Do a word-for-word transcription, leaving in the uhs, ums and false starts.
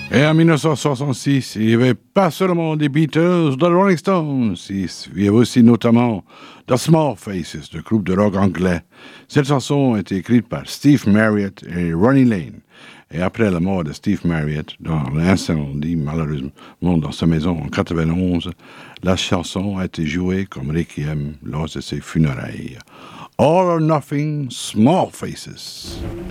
Et en dix-neuf cent soixante-six, il n'y avait pas seulement des Beatles, des Rolling Stones, il y avait aussi notamment The Small Faces, le groupe de rock anglais. Cette chanson a été écrite par Steve Marriott et Ronnie Lane. Et après la mort de Steve Marriott, dans l'incendie malheureusement dans sa maison en quatre-vingt-onze, la chanson a été jouée comme requiem lors de ses funérailles. All or Nothing, Small Faces.